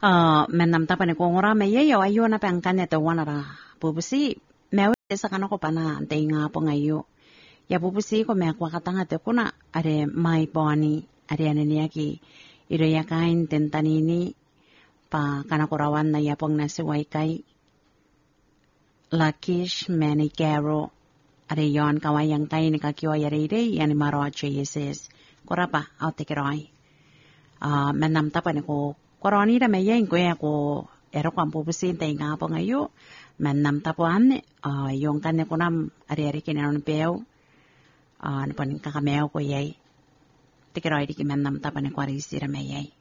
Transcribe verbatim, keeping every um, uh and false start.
Uh, menam tapa ne kongora me ye yo ayo na pangkane to wanara. Bubusi mewe sa kanako pana ante nga po ngayo. Ya bubusi ko me kwa katanga te kuna are mai boni are anenia ki iro ya kain tentanini pa kanako rawan na yapong na si waikai Lakish mani garo are yon kawayang kain ka kyo yare ire yani maro ache yeses. Korapa au te kiroi. Uh, menam tapa ne ko Koroni da maya ko ya ko ero kan pupusin te nga po ngayo menam tapuan uh, yung kanya ko nam ari-ari kinaron peo uh, napan kakameo ko yay tikiroi di ki menam tapan ko ari sira mayay